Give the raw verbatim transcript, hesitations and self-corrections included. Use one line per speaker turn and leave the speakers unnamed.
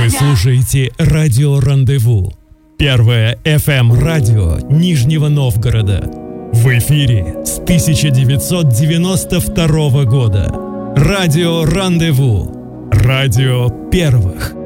Вы слушаете радио «Рандеву». Первое эф эм-радио Нижнего Новгорода. В эфире с тысяча девятьсот девяносто второго года. Радио «Рандеву». Радио первых.